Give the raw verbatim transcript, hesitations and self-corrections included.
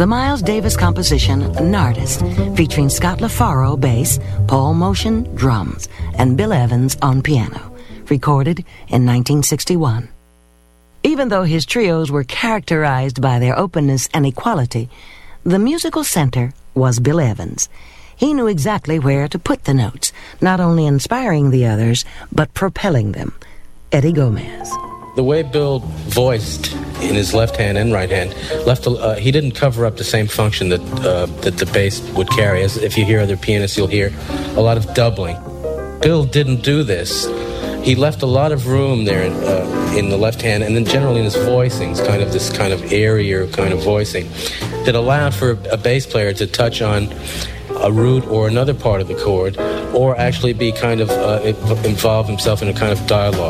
the Miles Davis composition An Artist, featuring Scott LaFaro bass, Paul Motion drums, and Bill Evans on piano, recorded in nineteen sixty-one. Even though his trios were characterized by their openness and equality, the musical center was Bill Evans. He knew exactly where to put the notes, not only inspiring the others, but propelling them. Eddie Gomez. The way Bill voiced in his left hand and right hand, left uh, he didn't cover up the same function that uh, that the bass would carry. As if you hear other pianists, you'll hear a lot of doubling. Bill didn't do this. He left a lot of room there in, uh, in the left hand, and then generally in his voicings, kind of this kind of airier kind of voicing that allowed for a bass player to touch on a root or another part of the chord, or actually be kind of uh, involve himself in a kind of dialogue.